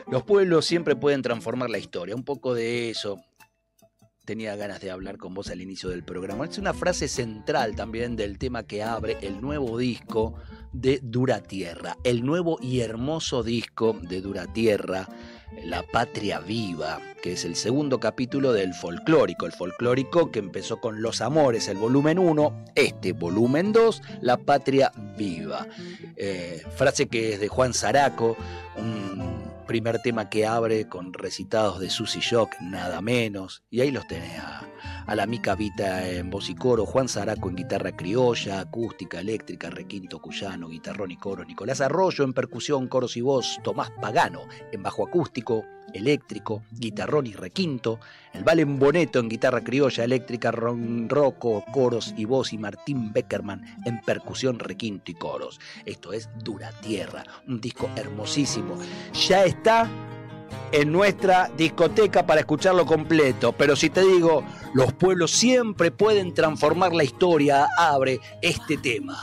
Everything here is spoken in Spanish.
Los pueblos siempre pueden transformar la historia. Un poco de eso tenía ganas de hablar con vos al inicio del programa. Es una frase central también del tema que abre el nuevo disco de Dura Tierra. El nuevo y hermoso disco de Dura Tierra, La Patria Viva, que es el segundo capítulo del folclórico. El folclórico que empezó con Los Amores, el volumen 1, este volumen 2, La Patria Viva. Frase que es de Juan Zaraco, un primer tema que abre con recitados de Susy Shock, nada menos, y ahí los tenés a la Mica Vita en voz y coro, Juan Zaraco en guitarra criolla, acústica, eléctrica, requinto, cuyano, guitarrón y coro, Nicolás Arroyo en percusión, coros y voz, Tomás Pagano en bajo acústico, eléctrico, guitarrón y requinto, el Valen Boneto en guitarra criolla, eléctrica, ronroco, coros y voz, y Martín Beckerman en percusión, requinto y coros. Esto es Dura Tierra, un disco hermosísimo. Ya está en nuestra discoteca para escucharlo completo, pero si te digo, los pueblos siempre pueden transformar la historia, abre este tema.